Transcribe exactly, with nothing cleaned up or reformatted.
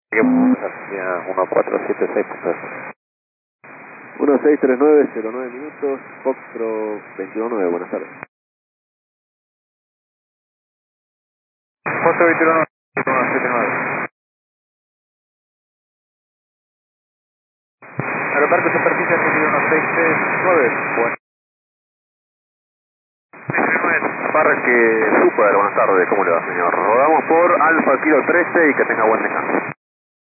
uno cuatro siete seis punto uno seis tres nueve cero nueve minutos, Foxtrot veintiuno nueve, buenas tardes. cuatro veintiuno nueve, uno siete nueve. Aeroparque superficie uno seis tres nueve, bueno. Parque Super, buenas tardes, ¿cómo le va, señor? Rodamos por Alfa Kilo trece y que tenga buen descanso.